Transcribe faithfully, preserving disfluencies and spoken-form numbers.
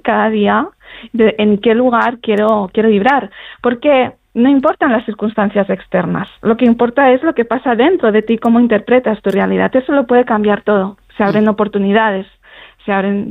cada día de en qué lugar quiero, quiero vibrar. Porque no importan las circunstancias externas, lo que importa es lo que pasa dentro de ti, cómo interpretas tu realidad. Eso lo puede cambiar todo. Se abren oportunidades, se abren